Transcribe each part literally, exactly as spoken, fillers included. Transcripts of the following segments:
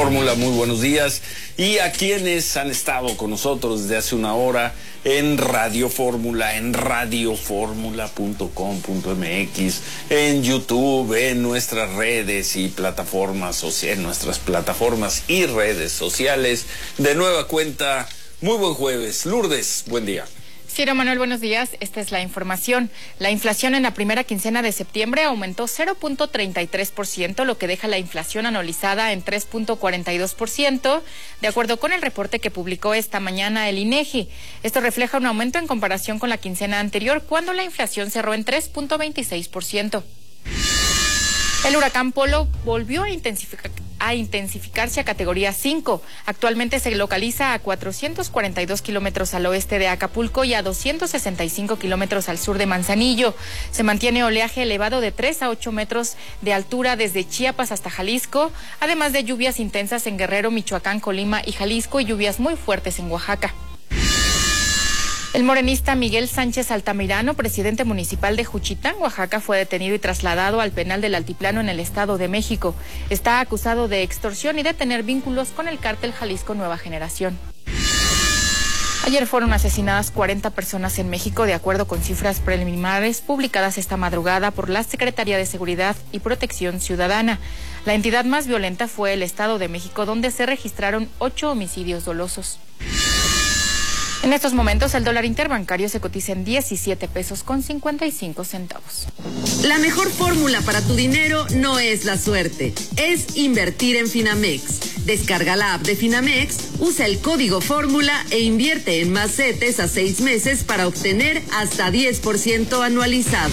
Fórmula, muy buenos días. Y a quienes han estado con nosotros desde hace una hora en Radio Fórmula, en radio fórmula punto com punto m x, en YouTube, en nuestras redes y plataformas sociales, en nuestras plataformas y redes sociales. De nueva cuenta, muy buen jueves. Lourdes, buen día. Ciro Manuel, buenos días. Esta es la información. La inflación en la primera quincena de septiembre aumentó cero punto treinta y tres por ciento, lo que deja la inflación anualizada en tres punto cuarenta y dos por ciento, de acuerdo con el reporte que publicó esta mañana el INEGI. Esto refleja un aumento en comparación con la quincena anterior, cuando la inflación cerró en tres punto veintiséis por ciento. El huracán Polo volvió a intensificar a intensificarse a categoría cinco. Actualmente se localiza a cuatrocientos cuarenta y dos kilómetros al oeste de Acapulco y a doscientos sesenta y cinco kilómetros al sur de Manzanillo. Se mantiene oleaje elevado de tres a ocho metros de altura desde Chiapas hasta Jalisco, además de lluvias intensas en Guerrero, Michoacán, Colima y Jalisco, y lluvias muy fuertes en Oaxaca. El morenista Miguel Sánchez Altamirano, presidente municipal de Juchitán, Oaxaca, fue detenido y trasladado al penal del Altiplano en el Estado de México. Está acusado de extorsión y de tener vínculos con el cártel Jalisco Nueva Generación. Ayer fueron asesinadas cuarenta personas en México, de acuerdo con cifras preliminares publicadas esta madrugada por la Secretaría de Seguridad y Protección Ciudadana. La entidad más violenta fue el Estado de México, donde se registraron ocho homicidios dolosos. En estos momentos el dólar interbancario se cotiza en diecisiete pesos con cincuenta y cinco centavos. La mejor fórmula para tu dinero no es la suerte, es invertir en Finamex. Descarga la app de Finamex, usa el código fórmula e invierte en más CETES a seis meses para obtener hasta diez por ciento anualizado.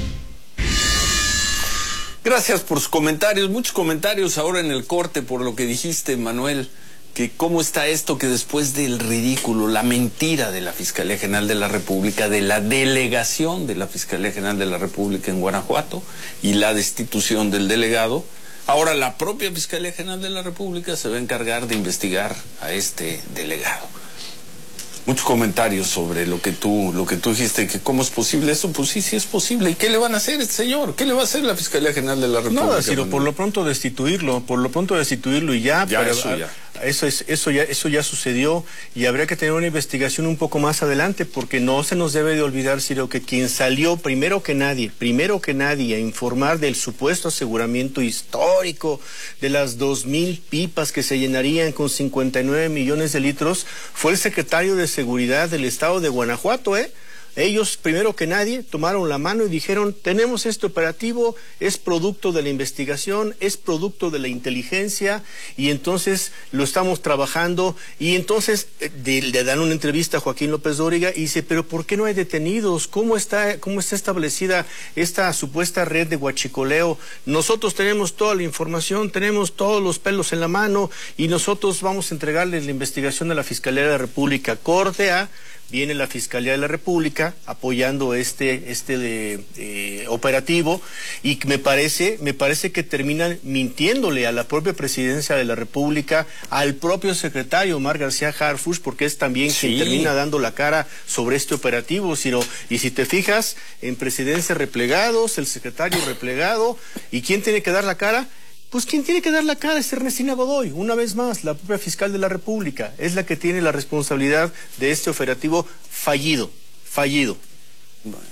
Gracias por sus comentarios, muchos comentarios ahora en el corte por lo que dijiste, Manuel. Que cómo está esto que después del ridículo, la mentira de la Fiscalía General de la República, de la delegación de la Fiscalía General de la República en Guanajuato y la destitución del delegado, ahora la propia Fiscalía General de la República se va a encargar de investigar a este delegado. Muchos comentarios sobre lo que tú lo que tú dijiste, que cómo es posible eso. Pues sí, sí es posible. ¿Y qué le van a hacer este señor? ¿Qué le va a hacer la Fiscalía General de la República? Nada, Ciro, por lo pronto destituirlo, por lo pronto destituirlo y ya. Ya, pero, eso ya. Eso, es, eso, ya, eso ya sucedió y habría que tener una investigación un poco más adelante, porque no se nos debe de olvidar, Ciro, que quien salió primero que nadie, primero que nadie a informar del supuesto aseguramiento histórico de las dos mil pipas que se llenarían con cincuenta y nueve millones de litros fue el secretario de Seguridad del Estado de Guanajuato, ¿eh? Ellos, primero que nadie, tomaron la mano y dijeron, tenemos este operativo, es producto de la investigación, es producto de la inteligencia, y entonces lo estamos trabajando, y entonces de, le dan una entrevista a Joaquín López Dóriga y dice, pero ¿por qué no hay detenidos? ¿Cómo está, cómo está establecida esta supuesta red de huachicoleo? Nosotros tenemos toda la información, tenemos todos los pelos en la mano, y nosotros vamos a entregarles la investigación de la Fiscalía de la República. Corte A, viene la Fiscalía de la República apoyando este este de, eh, operativo, y me parece me parece que terminan mintiéndole a la propia Presidencia de la República, al propio secretario Omar García Harfuch, porque es también sí. quien termina dando la cara sobre este operativo, sino, y si te fijas, en Presidencia replegados, el secretario replegado, ¿y quién tiene que dar la cara? Pues quien tiene que dar la cara es Ernestina Godoy, una vez más, la propia fiscal de la República, es la que tiene la responsabilidad de este operativo fallido, fallido. Bueno,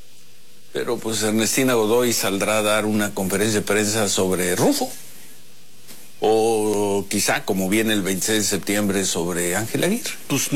pero pues Ernestina Godoy saldrá a dar una conferencia de prensa sobre Rufo, o quizá, como viene el veintiséis de septiembre, sobre Ángel Aguirre. Pues